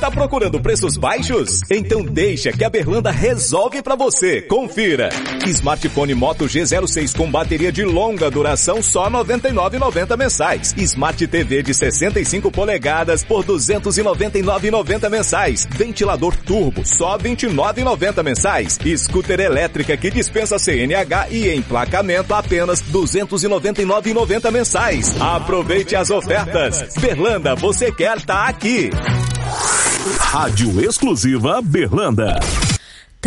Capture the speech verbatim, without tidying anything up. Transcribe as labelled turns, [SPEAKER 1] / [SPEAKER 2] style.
[SPEAKER 1] Tá procurando preços baixos? Então deixa que a Berlanda resolve pra você. Confira. Smartphone Moto G zero seis com bateria de longa duração só noventa e nove reais e noventa centavos mensais. Smart T V de sessenta e cinco polegadas por duzentos e noventa e nove reais e noventa centavos mensais. Ventilador turbo só vinte e nove reais e noventa centavos mensais. Scooter elétrica que dispensa C N H e emplacamento apenas duzentos e noventa e nove reais e noventa centavos mensais. Aproveite as ofertas. Berlanda, você quer tá aqui.
[SPEAKER 2] Rádio exclusiva Berlanda.